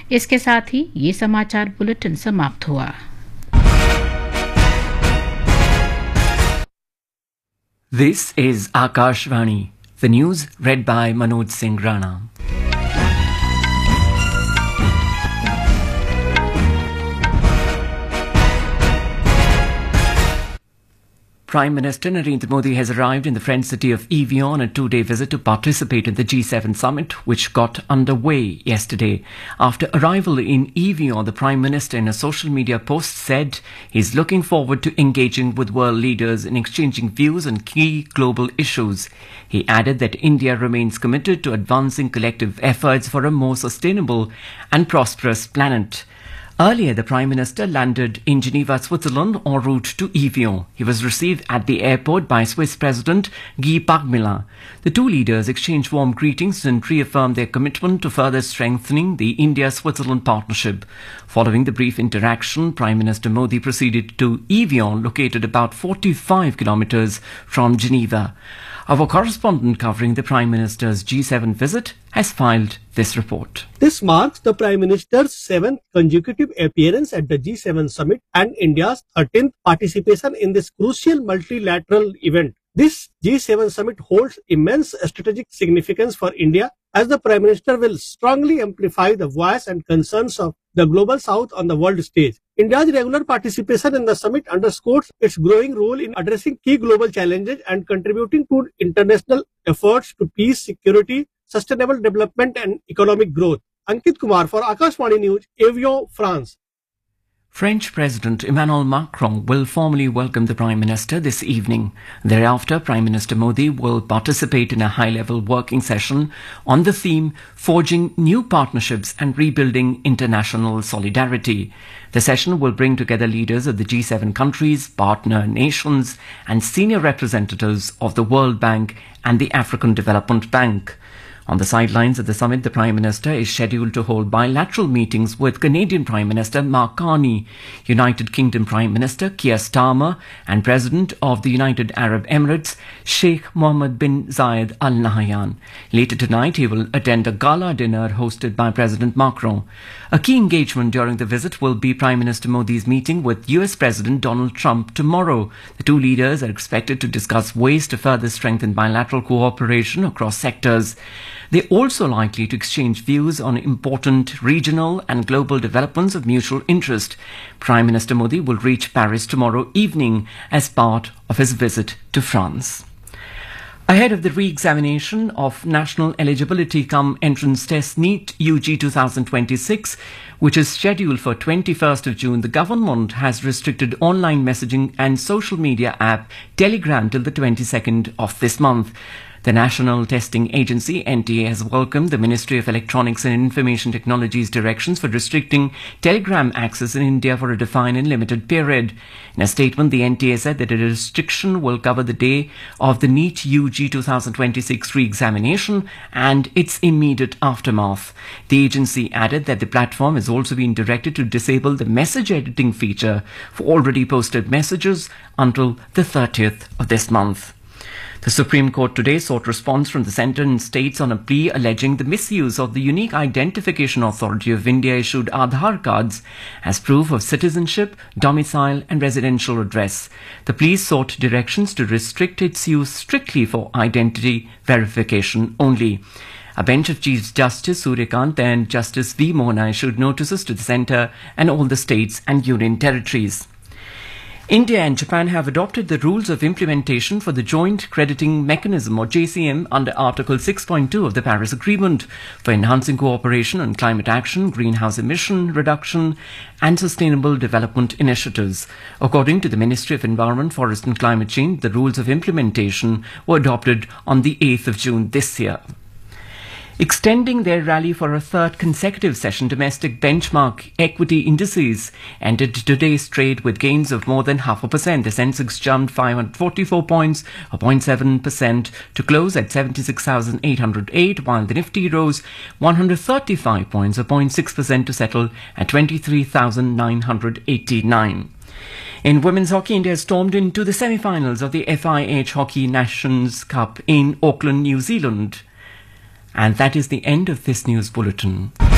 इसके साथ ही ये समाचार बुलेटिन समाप्त हुआ। This is Akashvani. The news read by Manoj Singh Rana. Prime Minister Narendra Modi has arrived in the French city of Evian on a two-day visit to participate in the G7 summit, which got underway yesterday. After arrival in Evian, the Prime Minister in a social media post said he's looking forward to engaging with world leaders and exchanging views on key global issues. He added that India remains committed to advancing collective efforts for a more sustainable and prosperous planet. Earlier, the Prime Minister landed in Geneva, Switzerland, en route to Evian. He was received at the airport by Swiss President Guy Parmelin. The two leaders exchanged warm greetings and reaffirmed their commitment to further strengthening the India-Switzerland partnership. Following the brief interaction, Prime Minister Modi proceeded to Evian, located about 45 kilometers from Geneva. Our correspondent covering the Prime Minister's G7 visit has filed this report. This marks the Prime Minister's 7th consecutive appearance at the G7 summit and India's 13th participation in this crucial multilateral event. This G7 summit holds immense strategic significance for India, as the Prime Minister will strongly amplify the voice and concerns of the global south on the world stage. India's regular participation in the summit underscores its growing role in addressing key global challenges and contributing to international efforts to peace, security, sustainable development and economic growth. Ankit Kumar for Akashvani News, Evian, France. French President Emmanuel Macron will formally welcome the Prime Minister this evening. Thereafter, Prime Minister Modi will participate in a high-level working session on the theme Forging New Partnerships and Rebuilding International Solidarity. The session will bring together leaders of the G7 countries, partner nations, and senior representatives of the World Bank and the African Development Bank. On the sidelines of the summit, the Prime Minister is scheduled to hold bilateral meetings with Canadian Prime Minister Mark Carney, United Kingdom Prime Minister Keir Starmer, and President of the United Arab Emirates, Sheikh Mohammed bin Zayed Al Nahyan. Later tonight, he will attend a gala dinner hosted by President Macron. A key engagement during the visit will be Prime Minister Modi's meeting with US President Donald Trump tomorrow. The two leaders are expected to discuss ways to further strengthen bilateral cooperation across sectors. They're also likely to exchange views on important regional and global developments of mutual interest. Prime Minister Modi will reach Paris tomorrow evening as part of his visit to France. Ahead of the re-examination of National Eligibility cum Entrance Test NEET UG 2026, which is scheduled for 21st of June, the government has restricted online messaging and social media app Telegram till the 22nd of this month. The National Testing Agency, NTA, has welcomed the Ministry of Electronics and Information Technology's directions for restricting Telegram access in India for a defined and limited period. In a statement, the NTA said that a restriction will cover the day of the NEET UG 2026 re-examination and its immediate aftermath. The agency added that the platform has also been directed to disable the message editing feature for already posted messages until the 30th of this month. The Supreme Court today sought response from the centre and states on a plea alleging the misuse of the Unique Identification Authority of India issued Aadhaar cards as proof of citizenship, domicile and residential address. The plea sought directions to restrict its use strictly for identity verification only. A bench of Chief Justice Suryakant and Justice V. Mohana issued notices to the centre and all the states and union territories. India and Japan have adopted the rules of implementation for the Joint Crediting Mechanism or JCM under Article 6.2 of the Paris Agreement for enhancing cooperation on climate action, greenhouse emission reduction and sustainable development initiatives. According to the Ministry of Environment, Forest and Climate Change, the rules of implementation were adopted on the 8th of June this year. Extending their rally for a third consecutive session, domestic benchmark equity indices ended today's trade with gains of more than 0.5%. The Sensex jumped 544 points, or 0.7%, to close at 76,808, while the Nifty rose 135 points, or 0.6%, to settle at 23,989. In women's hockey, India stormed into the semi-finals of the FIH Hockey Nations Cup in Auckland, New Zealand. And that is the end of this news bulletin.